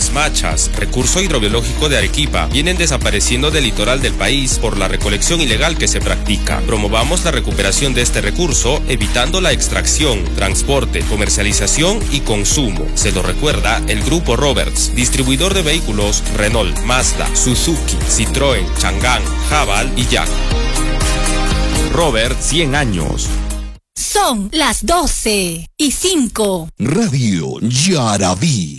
Las machas, recurso hidrobiológico de Arequipa, vienen desapareciendo del litoral del país por la recolección ilegal que se practica. Promovamos la recuperación de este recurso, evitando la extracción, transporte, comercialización y consumo. Se lo recuerda el Grupo Roberts, distribuidor de vehículos Renault, Mazda, Suzuki, Citroën, Chang'an, Haval y Jack. Robert, 100 años. Son las 12:05. Radio Yaraví.